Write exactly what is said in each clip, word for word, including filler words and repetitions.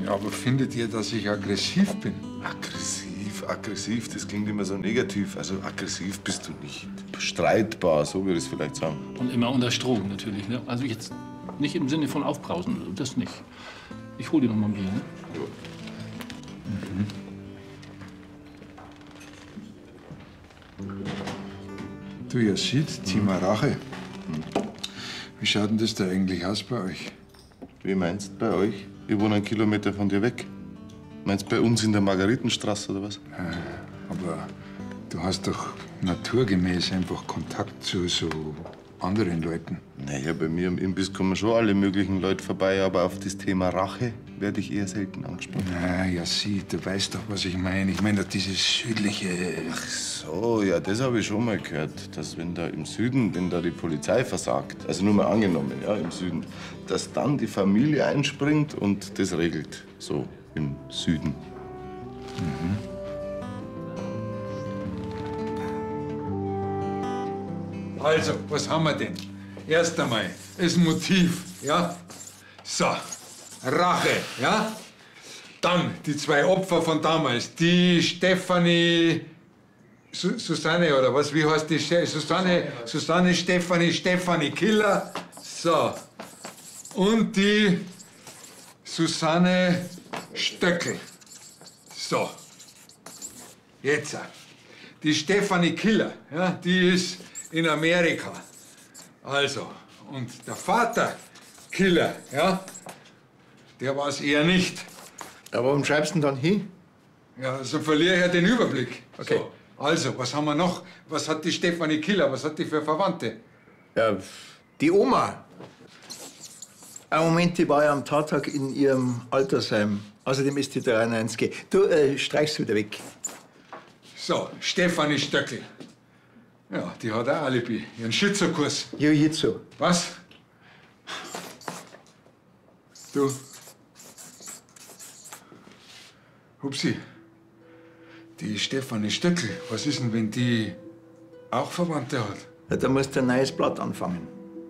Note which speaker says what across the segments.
Speaker 1: Aber findet ihr, dass ich aggressiv bin?
Speaker 2: Aggressiv, aggressiv, das klingt immer so negativ. Also aggressiv bist du nicht. Streitbar, so würde ich es vielleicht sagen.
Speaker 3: Und immer unter Strom natürlich. Ne? Also jetzt nicht im Sinne von aufbrausen, das nicht. Ich hol dir noch mal ein Bier. Ne?
Speaker 2: Ja.
Speaker 1: Mhm. Du, ihr seht, Thema Rache. Wie schaut denn das da eigentlich aus bei euch?
Speaker 2: Wie meinst du bei euch? Ich wohne einen Kilometer von dir weg. Meinst du bei uns in der Margaritenstraße oder was?
Speaker 1: Aber du hast doch naturgemäß einfach Kontakt zu so anderen Leuten.
Speaker 2: Naja, bei mir im Imbiss kommen schon alle möglichen Leute vorbei, aber auf das Thema Rache werde ich eher selten angesprochen.
Speaker 1: Na ja, sieh, du weißt doch, was ich meine. Ich meine doch dieses südliche...
Speaker 2: Ach so, ja, das habe ich schon mal gehört, dass wenn da im Süden, wenn da die Polizei versagt, also nur mal angenommen, ja, im Süden, dass dann die Familie einspringt und das regelt, so im Süden.
Speaker 1: Mhm. Also, was haben wir denn? Erst einmal, das Motiv, ja? So, Rache, ja? Dann die zwei Opfer von damals, die Stefanie... Su Susanne, oder was? Wie heißt die? Susanne, Susanne, Stefanie, Stefanie Killer. So. Und die Susanne Stöckel. So. Jetzt. Die Stefanie Killer, ja, die ist in Amerika. Also. Und der Vater Killer, ja, der war es eher nicht.
Speaker 4: Aber warum schreibst du denn dann hin?
Speaker 1: Ja, so verliere ich ja den Überblick.
Speaker 4: Okay.
Speaker 1: So. Also, was haben wir noch? Was hat die Stefanie Killer? Was hat die für Verwandte?
Speaker 4: Ja, die Oma. Ein Moment, die war ja am Tattag in ihrem Altersheim. Außerdem ist die dreiundneunzig. Du äh, streichst wieder weg.
Speaker 1: So, Stefanie Stöckel. Ja, die hat ein Alibi. Ihren Schützerkurs.
Speaker 4: Jiu-Jitsu.
Speaker 1: Was? Du. Hupsi. Die Stefanie Stöckel, was ist denn, wenn die auch Verwandte hat?
Speaker 4: Ja, da musst du ein neues Blatt anfangen.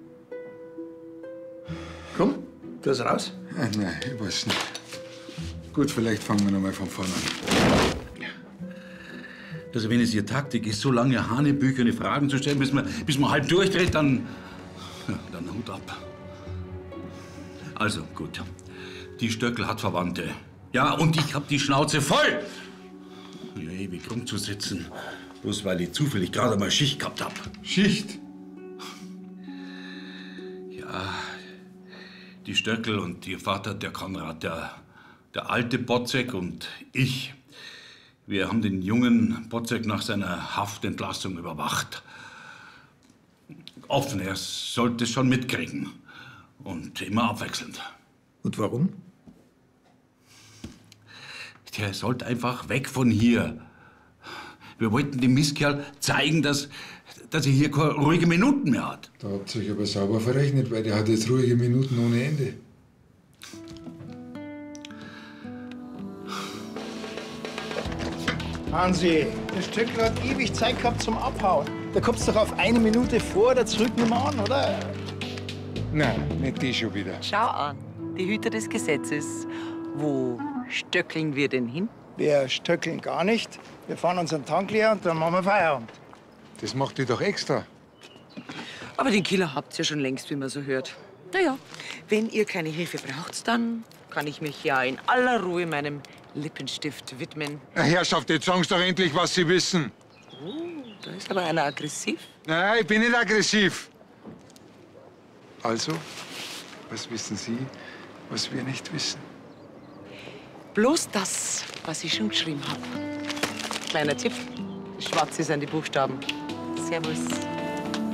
Speaker 4: Komm, tu es raus.
Speaker 1: Ja, nein, ich weiß nicht. Gut, vielleicht fangen wir noch mal von vorne an.
Speaker 5: Also wenn es Ihre Taktik ist, so lange hanebücherne Fragen zu stellen, bis man, bis man halb durchdreht, dann, ja, dann Hut ab. Also, gut. Die Stöckel hat Verwandte. Ja, und ich hab die Schnauze voll! Ja, ewig rumzusitzen, bloß weil ich zufällig gerade mal Schicht gehabt hab.
Speaker 1: Schicht?
Speaker 5: Ja, die Stöckel und ihr Vater, der Konrad, der, der alte Botzek und ich. Wir haben den jungen Botzek nach seiner Haftentlassung überwacht. Offen, er sollte es schon mitkriegen. Und immer abwechselnd.
Speaker 4: Und warum?
Speaker 5: Der sollte einfach weg von hier. Wir wollten dem Mistkerl zeigen, dass, dass er hier keine ruhige Minuten mehr hat.
Speaker 1: Da habt ihr euch aber sauber verrechnet, weil der hat jetzt ruhige Minuten ohne Ende.
Speaker 4: Hansi, der Stöckel hat ewig Zeit gehabt zum Abhauen. Da kommst du doch auf eine Minute vor oder zurück nicht mehr an, oder?
Speaker 1: Nein, nicht die schon wieder.
Speaker 6: Schau an, die Hüter des Gesetzes. Wo stöckeln wir denn hin?
Speaker 4: Wir stöckeln gar nicht. Wir fahren unseren Tank leer und dann machen wir Feierabend.
Speaker 1: Das macht die doch extra.
Speaker 6: Aber den Killer habt ihr ja schon längst, wie man so hört. Na ja, wenn ihr keine Hilfe braucht, dann kann ich mich ja in aller Ruhe meinem Lippenstift widmen.
Speaker 1: Na, Herrschaft, jetzt sagen Sie doch endlich, was Sie wissen.
Speaker 6: Oh, da ist aber einer aggressiv.
Speaker 1: Nein, ich bin nicht aggressiv. Also, was wissen Sie, was wir nicht wissen?
Speaker 6: Bloß das, was ich schon geschrieben habe. Kleiner Tipp, schwarz sind die Buchstaben. Servus.